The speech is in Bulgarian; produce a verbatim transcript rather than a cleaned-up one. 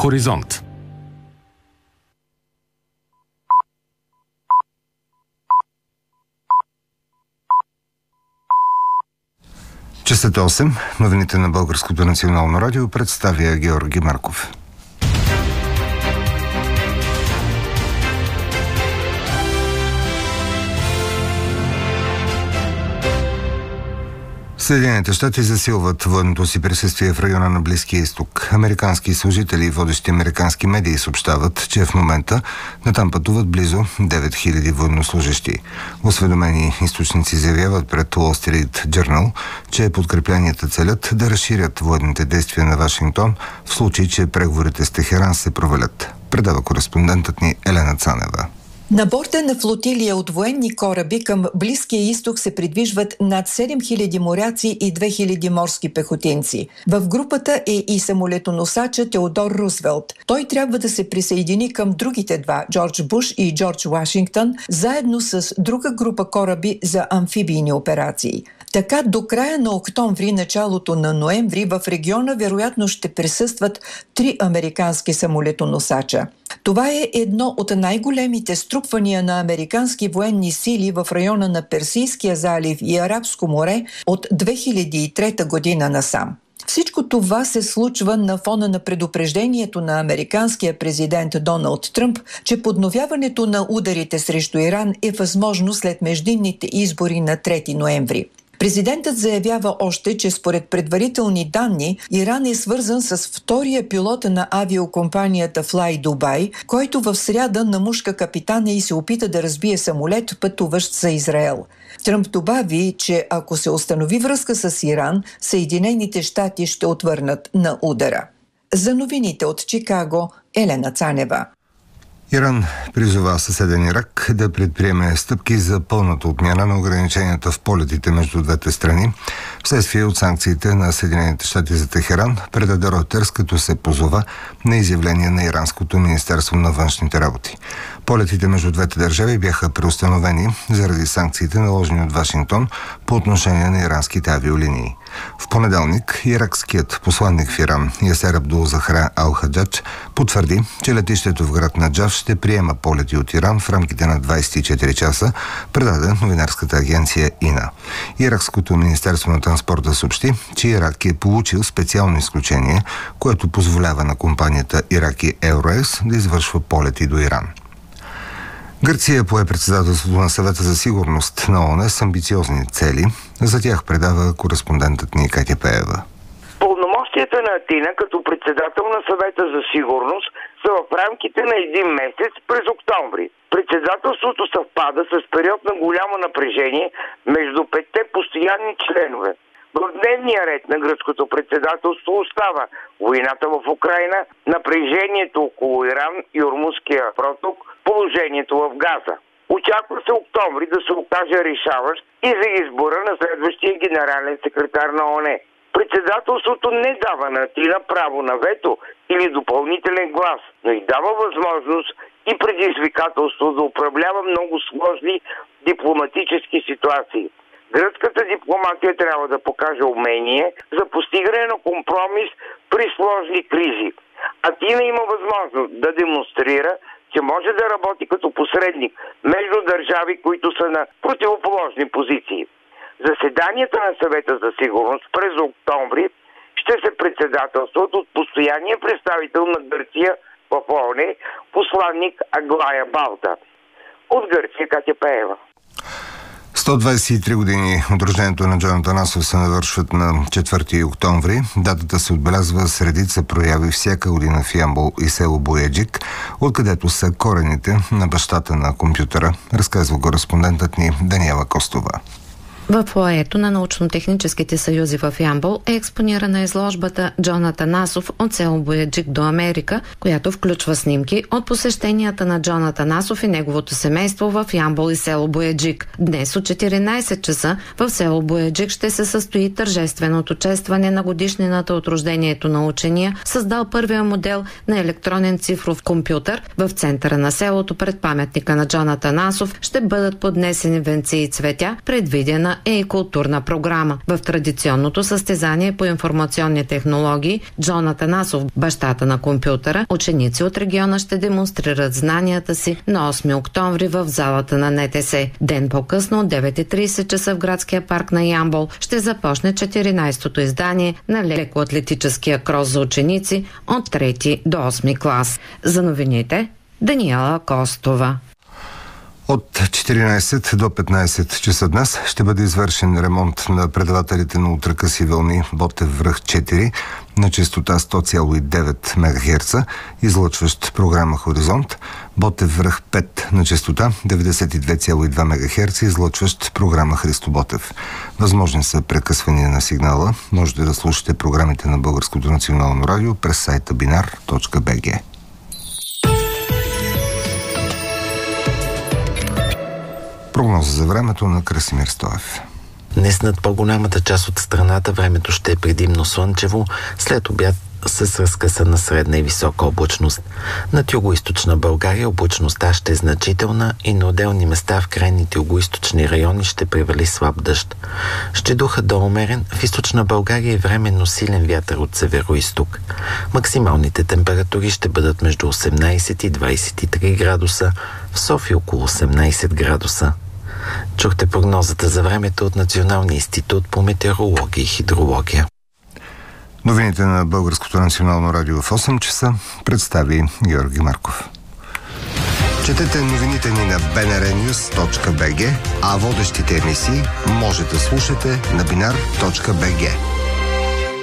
Хоризонт. Часът осем. Новините на Българското национално радио представя Георги Марков. Съединените щати засилват военното си присъствие в района на Близкия изток. Американски служители и водещи американски медии съобщават, че в момента натам пътуват близо девет хиляди военнослужещи. Осведомени източници заявяват пред Wall Street Journal, че подкрепленията целят да разширят военните действия на Вашингтон в случай, че преговорите с Техеран се провалят. Предава кореспондентът ни Елена Цанева. На борда на флотилия от военни кораби към Близкия изток се придвижват над седем хиляди моряци и две хиляди морски пехотинци. В групата е и самолетоносача Теодор Рузвелт. Той трябва да се присъедини към другите два, Джордж Буш и Джордж Вашингтон, заедно с друга група кораби за амфибийни операции. Така до края на октомври, началото на ноември в региона вероятно ще присъстват три американски самолетоносача. Това е едно от най-големите струпвания на американски военни сили в района на Персийския залив и Арабско море от две хиляди и трета година насам. Всичко това се случва на фона на предупреждението на американския президент Доналд Тръмп, че подновяването на ударите срещу Иран е възможно след междинните избори на трети ноември. Президентът заявява още, че според предварителни данни Иран е свързан с втория пилот на авиокомпанията Fly Dubai, който в сряда намушка капитана и се опита да разбие самолет, пътуващ за Израел. Тръмп добави, че ако се установи връзка с Иран, Съединените щати ще отвърнат на удара. За новините от Чикаго, Елена Цанева. Иран призова съседен Ирак да предприеме стъпки за пълната отмяна на ограниченията в полетите между двете страни, вследствие от санкциите на Съединените щати за Техеран, предаде Ройтерс, като се позова на изявление на Иранското министерство на външните работи. Полетите между двете държави бяха преустановени заради санкциите, наложени от Вашингтон по отношение на иранските авиолинии. В понеделник иракският посланник в Иран Ясер Абдул Захра Ал-Хаджадж потвърди, че летището в град Наджаф ще приема полети от Иран в рамките на двадесет и четири часа, предаде новинарската агенция ИНА. Иракското министерство на транспорта съобщи, че Ирак е получил специално изключение, което позволява на компанията Iraqi Airways да извършва полети до Иран. Гърция пое председателството на Съвета за сигурност на ООН с амбициозни цели. За тях предава кореспондентът ни Катя Пеева. Пълномощията на Атина като председател на Съвета за сигурност са в рамките на един месец през октомври. Председателството съвпада с период на голямо напрежение между петте постоянни членове. В дневния ред на гръцкото председателство остава войната в Украйна, напрежението около Иран и Ормузския проток, положението в Газа. Очаква се октомври да се окаже решаващ и за избора на следващия генерален секретар на ООН. Председателството не дава на Атина право на вето или допълнителен глас, но и дава възможност и предизвикателство да управлява много сложни дипломатически ситуации. Гръцката дипломация трябва да покаже умение за постигане на компромис при сложни кризи. Атина има възможност да демонстрира, че може да работи като посредник между държави, които са на противоположни позиции. Заседанията на Съвета за сигурност през октомври ще се председателстват от постоянния представител на Гърция в ООН, посланник Аглая Балта. От Гърция Катя Пеева. сто двадесет и три години от рождението на Джон Атанасов се навършват на четвърти октомври. Датата се отбелязва с редица прояви всяка година в Ямбол и село Бояджик, откъдето са корените на бащата на компютъра, разказва кореспондентът ни Даниела Костова. В фоайето на научно-техническите съюзи в Ямбол е експонирана изложбата Джон Атанасов от село Бояджик до Америка, която включва снимки от посещенията на Джон Атанасов и неговото семейство в Ямбол и село Бояджик. Днес от четиринадесет часа в село Бояджик ще се състои тържественото честване на годишнината от рождението на учения, създал първия модел на електронен цифров компютър. В центъра на селото пред паметника на Джон Атанасов ще бъдат поднесени венци и цветя, предвидена спортна е и културна програма. В традиционното състезание по информационни технологии Джон Атанасов, бащата на компютъра, ученици от региона ще демонстрират знанията си на осми октомври в залата на Н Т С. Ден по-късно от девет и трийсет часа в градския парк на Ямбол ще започне четиринайсетото издание на лекоатлетическия крос за ученици от трети до осми клас. За новините Даниела Костова. От четиринайсет до петнайсет часа днес ще бъде извършен ремонт на предавателите на ултракъси вълни Ботев връх четири на честота сто цяло и девет мегахерца, излъчващ програма Хоризонт, Ботев връх пет на честота деветдесет и две цяло и два мегахерца, излъчващ програма Христо Ботев. Възможни са прекъсвания на сигнала. Можете да слушате програмите на Българското национално радио през сайта бинар точка б г. Прогноза за времето на Красимир Стоев. Днес над по-голямата част от страната времето ще е предимно слънчево, след обяд с разкъсана средна и висока облачност. Над югоизточна България облачността ще е значителна и на отделни места в крайните югоизточни райони ще превали слаб дъжд. Ще духа до умерен, в източна България е временно силен вятър от северо-изток. Максималните температури ще бъдат между осемнайсет и двайсет и три градуса, в София около осемнайсет градуса. Чухте прогнозата за времето от Националния институт по метеорология и хидрология. Новините на Българското национално радио в осем часа представи Георги Марков. Четете новините ни на би ен ар нюз точка б г, а водещите емисии можете да слушате на бинар точка б г.